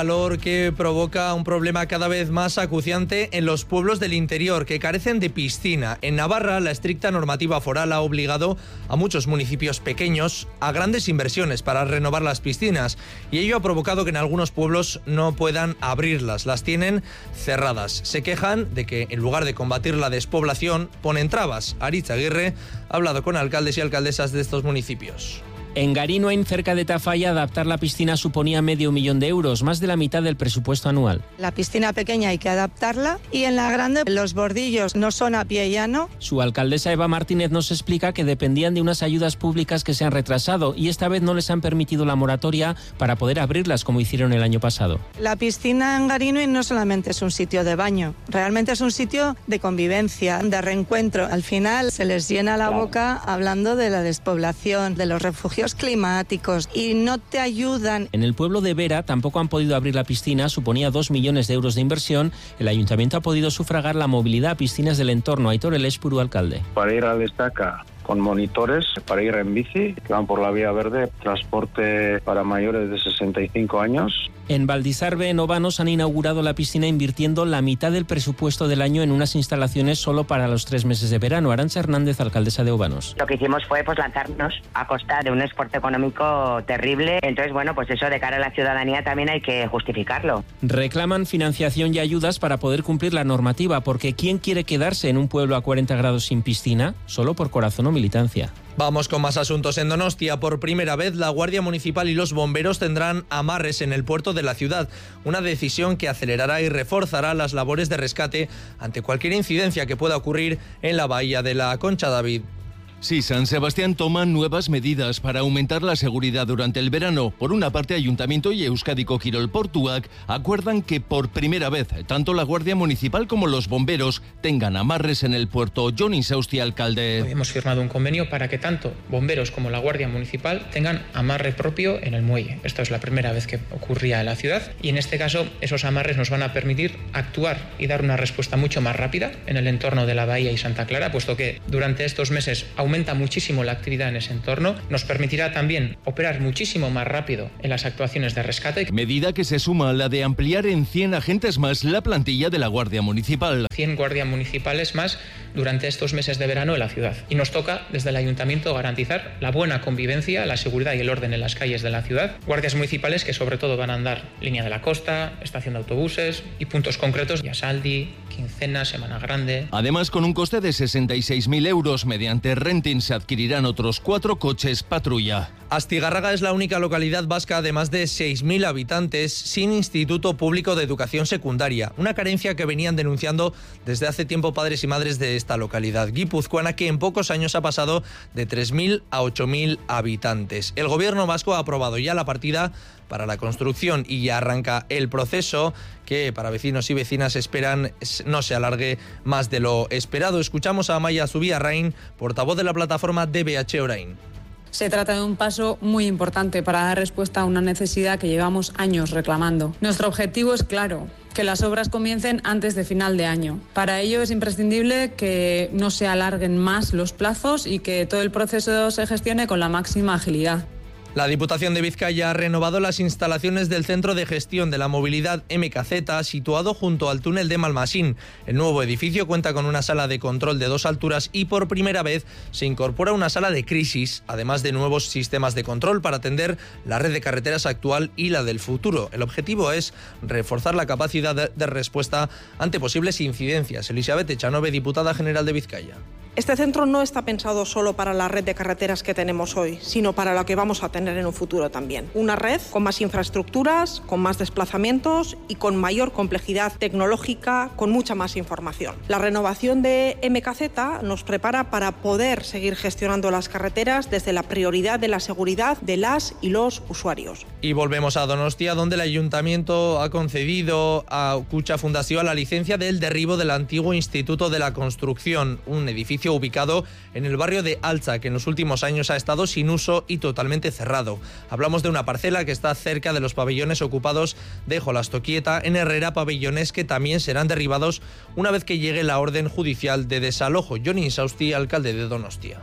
Calor que provoca un problema cada vez más acuciante en los pueblos del interior que carecen de piscina. En Navarra, la estricta normativa foral ha obligado a muchos municipios pequeños a grandes inversiones para renovar las piscinas y ello ha provocado que en algunos pueblos no puedan abrirlas, las tienen cerradas. Se quejan de que en lugar de combatir la despoblación ponen trabas. Aritz Aguirre ha hablado con alcaldes y alcaldesas de estos municipios. En Garinoain, cerca de Tafalla, adaptar la piscina suponía medio millón de euros, más de la mitad del presupuesto anual. La piscina pequeña hay que adaptarla y en la grande los bordillos no son a pie llano. Su alcaldesa Eva Martínez nos explica que dependían de unas ayudas públicas que se han retrasado y esta vez no les han permitido la moratoria para poder abrirlas como hicieron el año pasado. La piscina en Garinoain no solamente es un sitio de baño, realmente es un sitio de convivencia, de reencuentro. Al final se les llena la boca hablando de la despoblación, de los refugios climáticos y no te ayudan. En el pueblo de Vera tampoco han podido abrir la piscina, suponía 2 millones de euros de inversión. El ayuntamiento ha podido sufragar la movilidad a piscinas del entorno. Aitor Elespuru, alcalde. Para ir al Estaca con monitores, para ir en bici, que van por la vía verde, transporte para mayores de 65 años. En Valdisarbe, en Obanos, han inaugurado la piscina invirtiendo la mitad del presupuesto del año en unas instalaciones solo para los 3 meses de verano. Arantxa Hernández, alcaldesa de Obanos. Lo que hicimos fue lanzarnos a costa de un esfuerzo económico terrible. Entonces, pues eso de cara a la ciudadanía también hay que justificarlo. Reclaman financiación y ayudas para poder cumplir la normativa, porque ¿quién quiere quedarse en un pueblo a 40 grados sin piscina? Solo por corazón o militancia. Vamos con más asuntos. En Donostia, por primera vez, la Guardia Municipal y los bomberos tendrán amarres en el puerto de la ciudad. Una decisión que acelerará y reforzará las labores de rescate ante cualquier incidencia que pueda ocurrir en la bahía de la Concha, David. Sí, San Sebastián toma nuevas medidas para aumentar la seguridad durante el verano. Por una parte, Ayuntamiento y Euskadiko Kirol Portuak acuerdan que por primera vez tanto la Guardia Municipal como los bomberos tengan amarres en el puerto. Jon Insausti, alcalde. Hoy hemos firmado un convenio para que tanto bomberos como la Guardia Municipal tengan amarre propio en el muelle. Esto es la primera vez que ocurría en la ciudad y en este caso esos amarres nos van a permitir actuar y dar una respuesta mucho más rápida en el entorno de la bahía y Santa Clara, puesto que durante estos meses aumenta muchísimo la actividad en ese entorno, nos permitirá también operar muchísimo más rápido en las actuaciones de rescate. Medida que se suma a la de ampliar en 100 agentes más la plantilla de la Guardia Municipal. 100 guardias municipales más durante estos meses de verano en la ciudad. Y nos toca desde el Ayuntamiento garantizar la buena convivencia, la seguridad y el orden en las calles de la ciudad. Guardias municipales que sobre todo van a andar línea de la costa, estación de autobuses y puntos concretos, Yasaldi, Quincena, Semana Grande. Además, con un coste de 66.000 euros mediante renting se adquirirán otros 4 coches patrulla. Astigarraga es la única localidad vasca de más de 6.000 habitantes sin instituto público de educación secundaria, una carencia que venían denunciando desde hace tiempo padres y madres de esta localidad guipuzcoana, que en pocos años ha pasado de 3.000 a 8.000 habitantes. El gobierno vasco ha aprobado ya la partida para la construcción y ya arranca el proceso que para vecinos y vecinas esperan no se alargue más de lo esperado. Escuchamos a Amaia Zubiarrain, portavoz de la plataforma DBH Orain. Se trata de un paso muy importante para dar respuesta a una necesidad que llevamos años reclamando. Nuestro objetivo es claro: que las obras comiencen antes de final de año. Para ello es imprescindible que no se alarguen más los plazos y que todo el proceso se gestione con la máxima agilidad. La Diputación de Vizcaya ha renovado las instalaciones del Centro de Gestión de la Movilidad MKZ, situado junto al túnel de Malmasín. El nuevo edificio cuenta con una sala de control de 2 alturas y por primera vez se incorpora una sala de crisis, además de nuevos sistemas de control para atender la red de carreteras actual y la del futuro. El objetivo es reforzar la capacidad de respuesta ante posibles incidencias. Elisabeth Echanove, diputada general de Vizcaya. Este centro no está pensado solo para la red de carreteras que tenemos hoy, sino para lo que vamos a tener en un futuro también. Una red con más infraestructuras, con más desplazamientos y con mayor complejidad tecnológica, con mucha más información. La renovación de MKZ nos prepara para poder seguir gestionando las carreteras desde la prioridad de la seguridad de las y los usuarios. Y volvemos a Donostia, donde el Ayuntamiento ha concedido a Kutxa Fundación la licencia del derribo del antiguo Instituto de la Construcción, un edificio ubicado en el barrio de Altza, que en los últimos años ha estado sin uso y totalmente cerrado. Hablamos de una parcela que está cerca de los pabellones ocupados de Jolastoquieta en Herrera, pabellones que también serán derribados una vez que llegue la orden judicial de desalojo. Jon Insausti, alcalde de Donostia.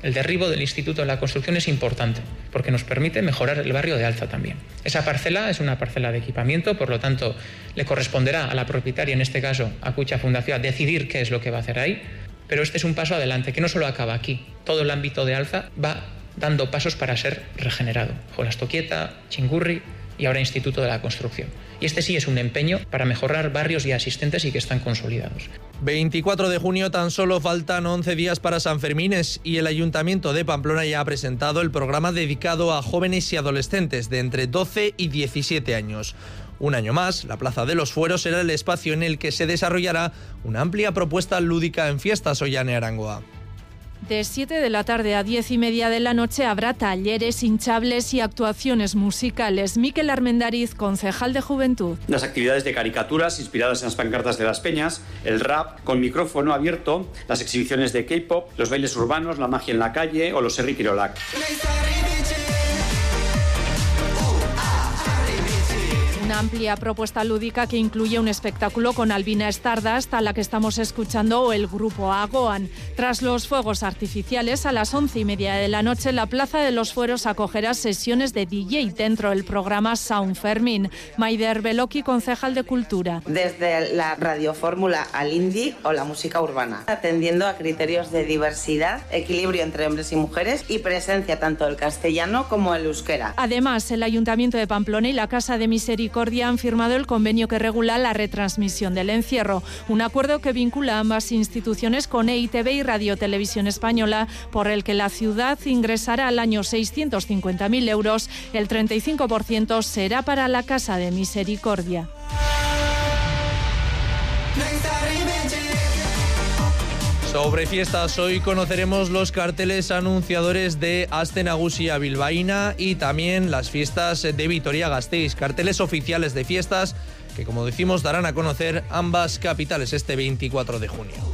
el derribo del Instituto de la Construcción es importante, porque nos permite mejorar el barrio de Alza también. Esa parcela es una parcela de equipamiento, por lo tanto, le corresponderá a la propietaria, en este caso a Kutxa Fundación, decidir qué es lo que va a hacer ahí, pero este es un paso adelante, que no solo acaba aquí. Todo el ámbito de Alza va dando pasos para ser regenerado. Jolastoquieta, Txingurri y ahora Instituto de la Construcción. Y este sí es un empeño para mejorar barrios ya existentes y que están consolidados. 24 de junio, tan solo faltan 11 días para San Fermín y el Ayuntamiento de Pamplona ya ha presentado el programa dedicado a jóvenes y adolescentes de entre 12 y 17 años. Un año más, la Plaza de los Fueros será el espacio en el que se desarrollará una amplia propuesta lúdica en fiestas. Ollane Arangoa. De 7 de la tarde a 10:30 de la noche habrá talleres, hinchables y actuaciones musicales. Miquel Armendariz, concejal de Juventud. Las actividades de caricaturas inspiradas en las pancartas de las peñas, el rap con micrófono abierto, las exhibiciones de K-pop, los bailes urbanos, la magia en la calle o los Herri Kirolak. Una amplia propuesta lúdica que incluye un espectáculo con Albina Stardust, a la que estamos escuchando, o el grupo Agoan. Tras los fuegos artificiales, a las 11:30 de la noche, la Plaza de los Fueros acogerá sesiones de DJ dentro del programa Sound Fermín. Maider Beloki, concejal de Cultura. Desde la radiofórmula al indie o la música urbana, atendiendo a criterios de diversidad, equilibrio entre hombres y mujeres y presencia tanto del castellano como el euskera. Además, el Ayuntamiento de Pamplona y la Casa de Misericordia han firmado el convenio que regula la retransmisión del encierro, un acuerdo que vincula a ambas instituciones con EITV y Radio Televisión Española, por el que la ciudad ingresará al año 650.000 euros, el 35% será para la Casa de Misericordia. Sobre fiestas, hoy conoceremos los carteles anunciadores de Aste Nagusia bilbaína y también las fiestas de Vitoria-Gasteiz, carteles oficiales de fiestas que, como decimos, darán a conocer ambas capitales este 24 de junio.